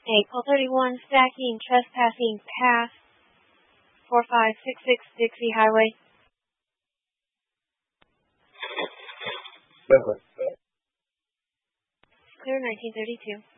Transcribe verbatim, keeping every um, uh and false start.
April thirty-one, stacking, trespassing, pass, four five six six Dixie Highway. Definitely. Clear nineteen thirty-two.